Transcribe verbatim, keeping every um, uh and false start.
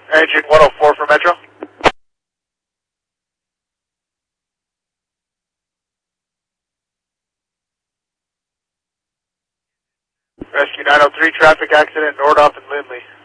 Engine one oh four for Metro. Rescue nine oh three, traffic accident, Nordhoff and Lindley.